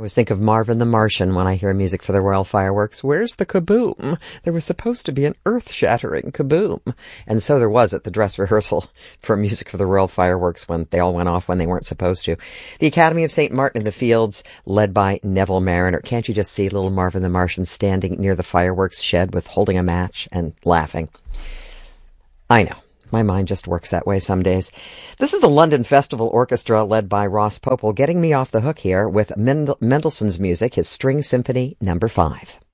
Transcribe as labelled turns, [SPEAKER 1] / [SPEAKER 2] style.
[SPEAKER 1] always think of Marvin the Martian when I hear music for the Royal Fireworks. Where's the kaboom? There was supposed to be an earth-shattering kaboom. And so there was at the dress rehearsal for music for the Royal Fireworks when they all went off when they weren't supposed to. The Academy of St. Martin in the Fields, led by Neville Mariner. Can't you just see little Marvin the Martian standing near the fireworks shed with holding a match and laughing? I know. My mind just works that way some days. This is the London Festival Orchestra led by Ross Popel getting me off the hook here with Mendelssohn's music, his String Symphony No. 5.